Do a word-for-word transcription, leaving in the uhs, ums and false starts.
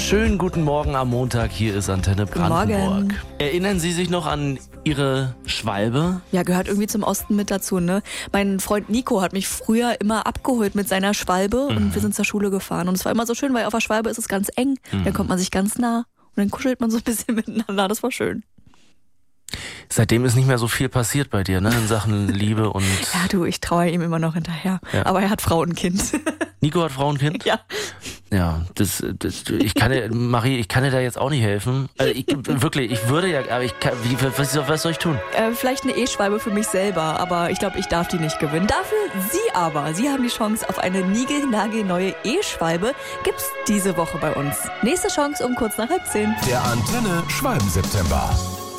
Schönen guten Morgen am Montag, hier ist Antenne Brandenburg. Morgen. Erinnern Sie sich noch an Ihre Schwalbe? Ja, gehört irgendwie zum Osten mit dazu, ne? Mein Freund Nico hat mich früher immer abgeholt mit seiner Schwalbe mhm. und wir sind zur Schule gefahren. Und es war immer so schön, weil auf der Schwalbe ist es ganz eng, mhm. dann kommt man sich ganz nah und dann kuschelt man so ein bisschen miteinander, das war schön. Seitdem ist nicht mehr so viel passiert bei dir, ne? In Sachen Liebe und... Ja, du, ich traue ihm immer noch hinterher. Ja. Aber er hat Frau und Kind. Nico hat Frau und Kind? Ja. Ja, das, das ich kann dir, Marie, ich kann dir da jetzt auch nicht helfen. Also ich, wirklich, ich würde ja, aber ich kann, wie, was, was soll ich tun? Äh, vielleicht eine E-Schwalbe für mich selber, aber ich glaube, ich darf die nicht gewinnen. Dafür Sie aber. Sie haben die Chance auf eine niegelnagelneue E-Schwalbe. Gibt's diese Woche bei uns. Nächste Chance um kurz nach halb zehn. Der Antenne Schwalben-September.